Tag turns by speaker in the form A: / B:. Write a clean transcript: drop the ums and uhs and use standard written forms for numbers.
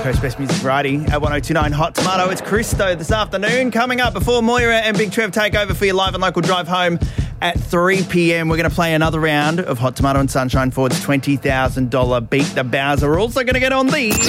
A: Coast Best Music Variety at 1029 Hot Tomato. It's Christo this afternoon. Coming up before Moira and Big Trev take over for your live and local drive home at 3 p.m. We're going to play another round of Hot Tomato and Sunshine Ford's $20,000 Beat the Bowser. We're also going to get on the